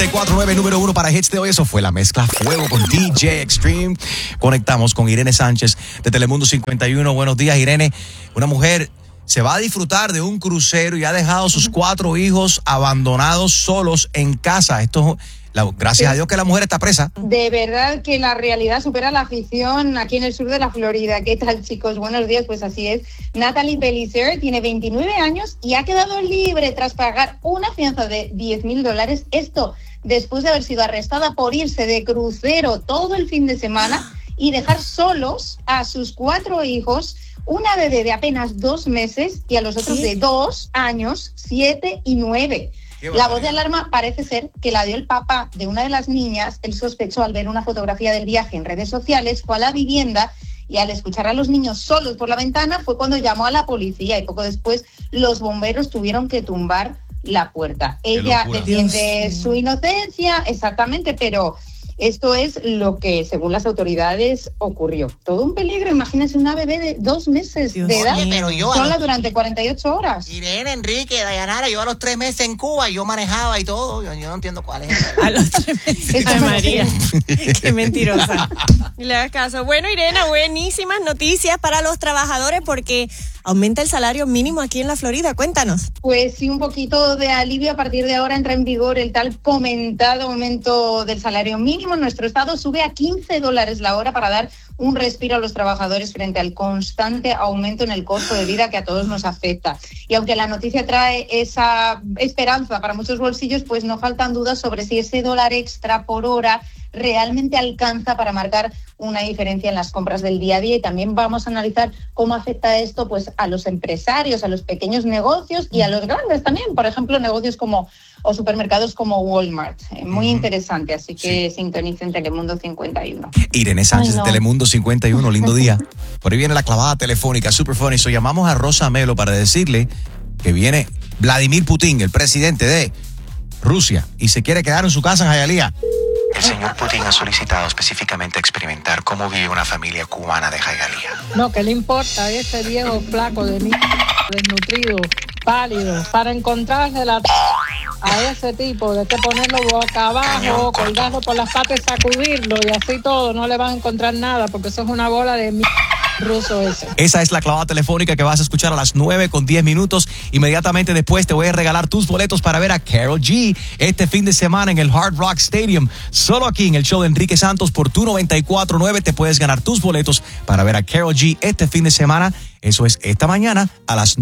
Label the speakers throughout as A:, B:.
A: 94.9, número 1 para hits de hoy. Eso fue la mezcla Fuego con DJ Extreme. Conectamos con Irene Sánchez de Telemundo 51. Buenos días, Irene. Una mujer se va a disfrutar de un crucero y ha dejado sus 4 hijos abandonados solos en casa. Gracias a Dios que la mujer está presa.
B: De verdad que la realidad supera la ficción aquí en el sur de la Florida. ¿Qué tal, chicos? Buenos días, pues así es. Natalie Pellicer tiene 29 años y ha quedado libre tras pagar una fianza de $10,000. Esto después de haber sido arrestada por irse de crucero todo el fin de semana y dejar solos a sus 4 hijos, una bebé de apenas 2 meses y a los otros de 2 años, 7 y 9. La voz de alarma parece ser que la dio el papá de una de las niñas. Él sospechó al ver una fotografía del viaje en redes sociales, fue a la vivienda y al escuchar a los niños solos por la ventana fue cuando llamó a la policía y poco después los bomberos tuvieron que tumbar la puerta. Ella defiende su inocencia, exactamente, pero esto es lo que, según las autoridades, ocurrió. Todo un peligro. Imagínense una bebé de 2 meses de edad, sola durante 48 horas.
C: Irene, Enrique, Dayanara, yo a los 3 meses en Cuba, yo manejaba y todo. Yo no entiendo cuál es.
D: A los 3 meses. Ay, María, qué mentirosa. Le das caso. Bueno, Irene, buenísimas noticias para los trabajadores porque aumenta el salario mínimo aquí en la Florida. Cuéntanos.
B: Pues sí, un poquito de alivio. A partir de ahora entra en vigor el tal comentado aumento del salario mínimo. Nuestro estado sube a $15 la hora para dar un respiro a los trabajadores frente al constante aumento en el costo de vida que a todos nos afecta. Y aunque la noticia trae esa esperanza para muchos bolsillos, pues no faltan dudas sobre si ese dólar extra por hora realmente alcanza para marcar una diferencia en las compras del día a día. Y también vamos a analizar cómo afecta esto pues a los empresarios, a los pequeños negocios y a los grandes también, por ejemplo, negocios o supermercados como Walmart. Muy interesante, así que sintonicen Telemundo 51.
A: Irene Sánchez de Telemundo 51, lindo día. Por ahí viene la clavada telefónica, super funny. So, llamamos a Rosa Melo para decirle que viene Vladimir Putin, el presidente de Rusia, y se quiere quedar en su casa en Hialeah. El señor Putin ha solicitado específicamente experimentar cómo vive una familia cubana de Hialeah.
E: No, ¿qué le importa a ese viejo flaco de mí, desnutrido, pálido? Para encontrarle a ese tipo, de que ponerlo boca abajo, colgarlo por las patas, sacudirlo y así todo, no le van a encontrar nada porque eso es una bola de ruso ese.
A: Esa es la clavada telefónica que vas a escuchar a las 9:10. Inmediatamente después te voy a regalar tus boletos para ver a Karol G este fin de semana en el Hard Rock Stadium. Solo aquí en el show de Enrique Santos por tu 94.9 te puedes ganar tus boletos para ver a Karol G este fin de semana. Eso es esta mañana a las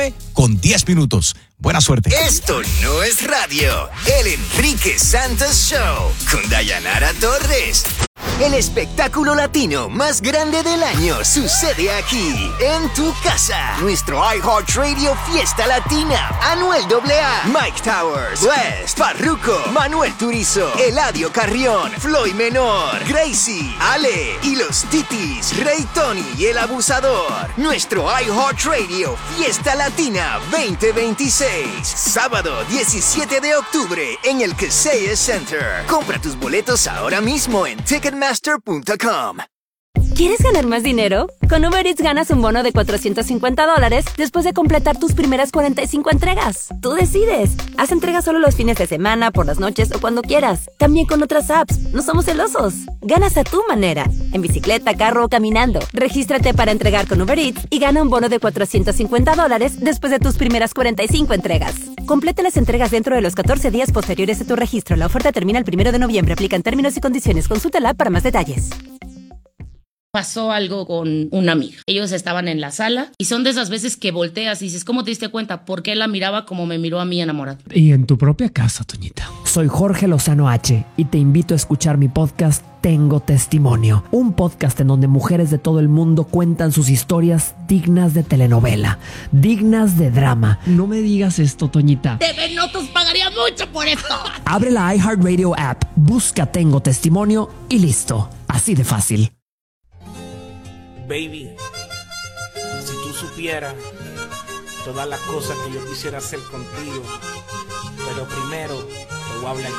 A: 9:10. Buena suerte.
F: Esto no es radio. El Enrique Santos Show con Dayanara Torres. El espectáculo latino más grande del año sucede aquí, en tu casa. Nuestro iHeartRadio Fiesta Latina. Anuel AA, Mike Towers, West, Farruko, Manuel Turizo, Eladio Carrión, Floyd Menor, Gracie, Ale y los Titis, Rey Tony y El Abusador. Nuestro iHeartRadio Fiesta Latina 2026. Sábado 17 de octubre en el Kaseya Center. Compra tus boletos ahora mismo en Ticketmaster.com.
G: ¿Quieres ganar más dinero? Con Uber Eats ganas un bono de $450 después de completar tus primeras 45 entregas. Tú decides. Haz entregas solo los fines de semana, por las noches o cuando quieras. También con otras apps. No somos celosos. Ganas a tu manera. En bicicleta, carro o caminando. Regístrate para entregar con Uber Eats y gana un bono de $450 después de tus primeras 45 entregas. Completa las entregas dentro de los 14 días posteriores a tu registro. La oferta termina el 1 de noviembre. Aplican términos y condiciones. Consulta la app para más detalles.
H: Pasó algo con una amiga. Ellos estaban en la sala y son de esas veces que volteas y dices, ¿cómo te diste cuenta? Porque él la miraba como me miró a mí enamorado.
I: Y en tu propia casa, Toñita. Soy Jorge Lozano H y te invito a escuchar mi podcast Tengo Testimonio, un podcast en donde mujeres de todo el mundo cuentan sus historias dignas de telenovela, dignas de drama. No me digas esto, Toñita.
H: TV Notos pagaría mucho por esto.
I: Abre la iHeartRadio app, busca Tengo Testimonio y listo. Así de fácil.
J: Baby, si tú supieras todas las cosas que yo quisiera hacer contigo, pero primero te voy a hablar